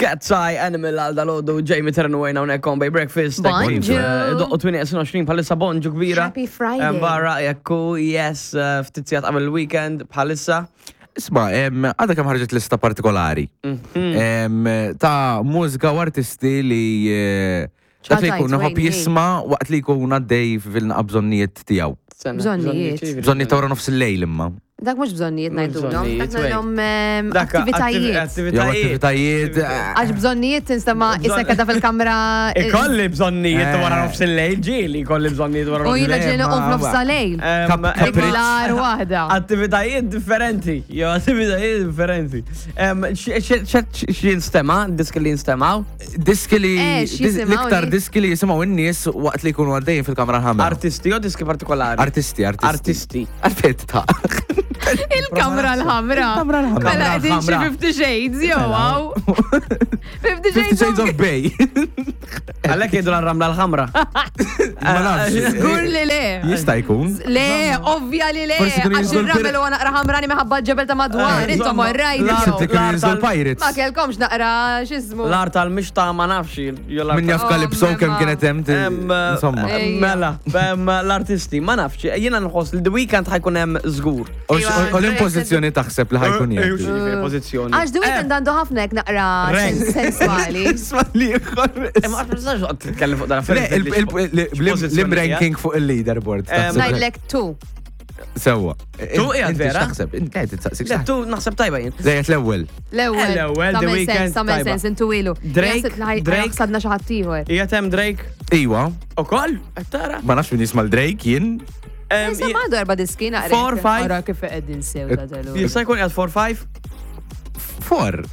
Cat's Eye Animal għal dal-għoddu Jamie Terranwayne hawnhekk on by breakfast. Bonġu. Doqqu 28 bħalissa bonġu kbira. Happy Friday. Barra jekku, yes, ftizzjat qabel il-weekend bħalissa. Isma, għadha kemm ħarġet lista partikolari. Ta' mużika u artisti li dak li jkun ħobb jisma' waqt li jkun għaddej fil-naqabżonnijiet tiegħu. Bżonnijiet. Bżonni ta' wara nofs il-lejl imma. Dak mhux bżonnijiet ngħidulhom, dak ngħidulhom Dak attivitajiet. Jew attivitajiet. Għax bżonnijiet tinstema' issa kedha fil-kamra. Ikolli bżonnijiet wara nofs il-lejl, ġieli ikolli bżonnijiet wara nofs U jiena il-lejl. ġieli qum f'nofs lejl. Regolari waħda. Attivitajiet differenti. Jo, attivitajiet differenti. X'jinstema', diski li jinstemaw? Diski li x'jisimgħu l-iktar li? diski li jisimgħu in-nies waqt li jkunu għaddejjin fil-kamra ħamra. Artisti o diski partikolari? Artisti. Għalfejt ta' Il-kamra l-ħamra. Mela qegħdin xi 50 Shades jew wow. 50 Shades of Bay. Għalhekk jgħidu l-ramla l-ħamra. Ma nafx. Żgur li le. Jista' jkun. Le, ovvja li le. Forsi kienu Għax ir-ramel huwa naqra ħamrani minħabba ġebel ta' madwar. Intom orrajdi. Sibti kienu jinżlu l-Pirates. Ma kellkomx naqra x'ismu. L-art tal-mixta ma nafx. Min jaf Calypso kemm kienet hemm insomma. Mela, l-artisti ma nafx. Jiena nħoss li The Weeknd ħajkun hemm żgur. U l-impożizzjoni taħseb li ħajkun jgħid. Pożizzjoni. Għax The Weeknd għandu ħafna hekk naqra sensuali. Sensuali ieħor. Ma tistax titkellem fuq dan L-ranking fuq il-leaderboard. Ngħidlek tu. Sewa. Tu qiegħed vera? Taħseb, inti taqsik. Tu naħseb tajba jien. Zejjed l-ewwel. L-ewwel, The Weeknd Tagħmel sens intu ilu. Drake sadna xi ħadd ieħor. Qiegħed hemm Drake. Iwa. Ukoll? Qed tara? Ma nafx min jisma' l-Drake jien. Issa għandu 4 diski naqra. 4, 5. Ara kif qegħdin sew ta' telu. Jista' jkun qiegħed 4, 5? 4.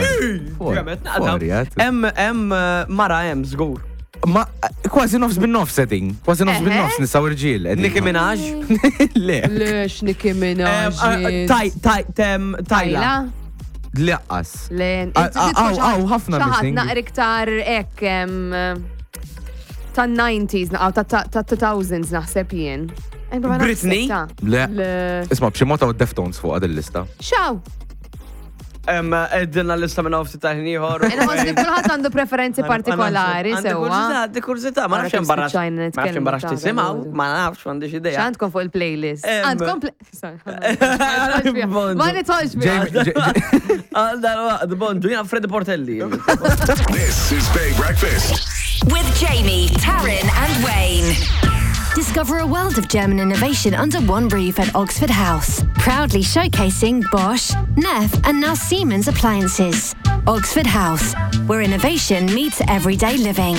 Hemm mara hemm żgur. Ma kważi nofs bin-nofs setting. Kważi nofs bin-nofs nisaw irġiel. Nicki Minaj? Le. Lex Nicki Minaj. Tajla. Laqqas. Len. Aw, ħafna missing. Naqra iktar hekk tan-90s ta' 2000s naħseb jien. Britney? Le. Isma' b'xi mod u Deftones fuq għad il-lista. Xaw. Eddinna l-lista minn għofti taħin ieħor. Li kulħadd għandu preferenzi partikolari sewwa. Għandi kurzità, ma nafx imbarrax tisimgħu, ma nafx m'għandix idea. X'għandkom fuq il-playlist? Għandkom ma nitħolx Għal bonġu, jiena Freddy Portelli. This is Bay Breakfast. With Jamie, Taryn and Wayne. Discover a world of German innovation under one roof at Oxford House. Proudly showcasing Bosch, Neff and now Siemens appliances. Oxford House, where innovation meets everyday living.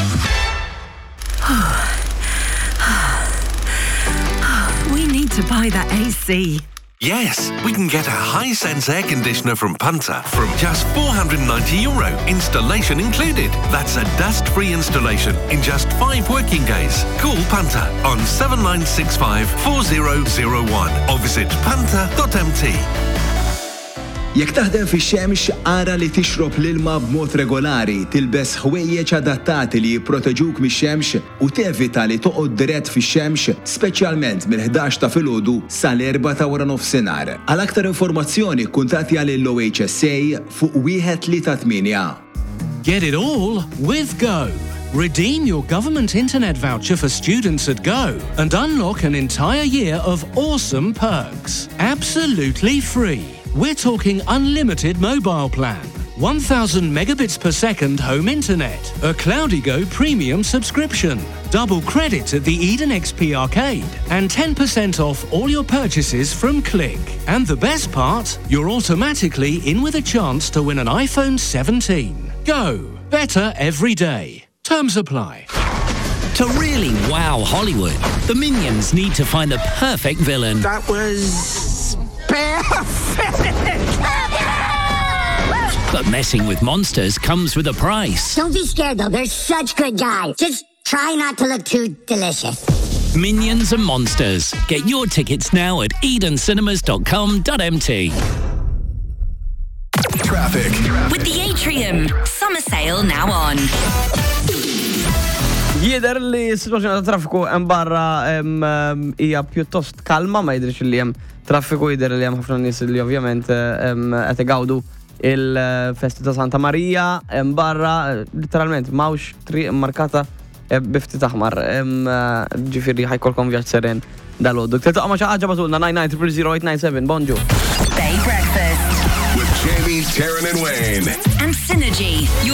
We need to buy that AC. Yes, we can get a Hisense air conditioner from Punter from just €490, installation included. That's a dust-free installation in just 5 working days. Call Punter on 7965 4001 or visit punter.mt. Jekk taħdem fix-xemx ara li tixrob l-ilma b'mod regolari, tilbes ħwejjeġ adattati li jipproteġuk mix-xemx u tevita li toqgħod dirett fix-xemx, speċjalment mill-11 ta' filgħodu sal-4 ta' wara nofsinhar. Għal aktar informazzjoni kuntatti għall-OHSA fuq 138. Get it all with Go. Redeem your government internet voucher for students at Go and unlock an entire year of awesome perks. Absolutely free. We're talking unlimited mobile plan, 1000 megabits per second home internet, a CloudyGo premium subscription, double credit at the Eden XP Arcade, and 10% off all your purchases from Click. And the best part, you're automatically in with a chance to win an iPhone 17. Go. Better every day. Terms apply. To really wow Hollywood, the Minions need to find the perfect villain. That was perfect! But messing with monsters comes with a price. Don't be scared, though. They're such good guys. Just try not to look too delicious. Minions and Monsters. Get your tickets now at edencinemas.com.mt. Traffic. With the Atrium. Summer sale now on. Jieder li s-situazzjoni ta' traffiku hemm barra hija pjuttost kalma, ma jidhirx li hemm traffiku, jidher li hemm ħafna nies li ovvjament qed igawdu il-festi ta' Santa Marija, barra, literalment, mawx triq markata bifti taħmar. Ġifiri ħajkolkom vjaġġ seren dal-għoddu. Ktetu għama xaħġa batulna 9930897, bonġu. Bay Breakfast. With Jamie, Taryn and Wayne. And Synergy.